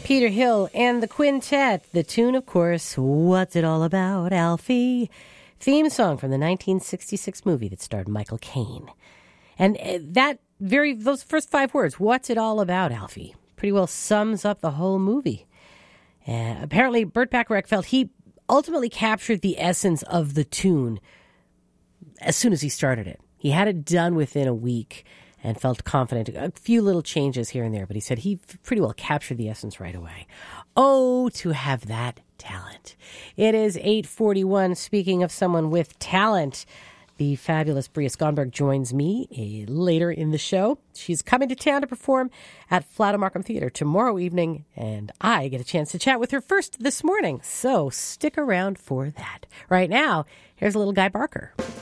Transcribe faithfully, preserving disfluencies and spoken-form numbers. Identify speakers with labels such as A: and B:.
A: Peter Hill and the Quintet. The tune, of course, What's It All About, Alfie? Theme song from the nineteen sixty-six movie that starred Michael Caine. And that very, those first five words, What's It All About, Alfie? Pretty well sums up the whole movie. Uh, apparently, Burt Bacharach felt he ultimately captured the essence of the tune as soon as he started it. He had it done within a week and felt confident. A few little changes here and there, but he said he pretty well captured the essence right away. Oh, to have that talent. It is eight forty-one. Speaking of someone with talent, the fabulous Bria Skonberg joins me uh, later in the show. She's coming to town to perform at Flato Markham Theatre tomorrow evening, and I get a chance to chat with her first this morning. So stick around for that. Right now, here's a little Guy Barker.